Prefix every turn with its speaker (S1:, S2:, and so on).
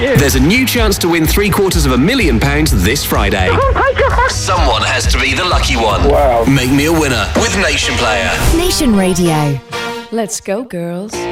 S1: you.
S2: There's a new chance to win £750,000 this Friday.
S1: Oh my God.
S2: Someone has to be the lucky one.
S1: Wow.
S2: Make me a winner with Nation Player.
S3: Nation Radio.
S4: Let's go, girls.